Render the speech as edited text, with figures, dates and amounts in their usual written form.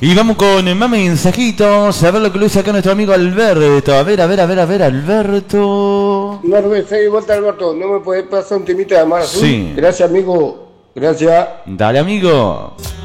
Y vamos con más mensajitos. A ver lo que lo dice acá nuestro amigo Alberto. A ver, Alberto. De vuelta, Alberto. ¿No me podés pasar un temita de Amar Azul? Sí. Gracias, amigo. Gracias. Dale, amigo.